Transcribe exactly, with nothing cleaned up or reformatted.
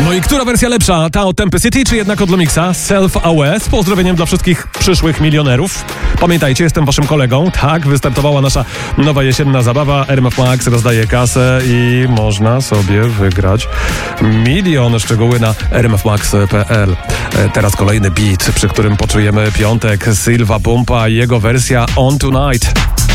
No i która wersja lepsza? Ta od Tempy City, czy jednak od Lumixa? Self-Aware. Z pozdrowieniem dla wszystkich przyszłych milionerów. Pamiętajcie, jestem waszym kolegą. Tak, wystartowała nasza nowa jesienna zabawa. R M F Max rozdaje kasę i można sobie wygrać milion. Szczegóły na r m f max kropka p l. Teraz kolejny beat, przy którym poczujemy piątek. Silva Pumpa i jego wersja On Tonight.